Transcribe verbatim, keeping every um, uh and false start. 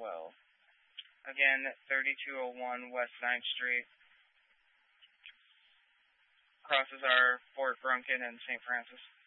well. Again, thirty-two oh one West ninth Street. Crosses our Fort Brunken and Saint Francis.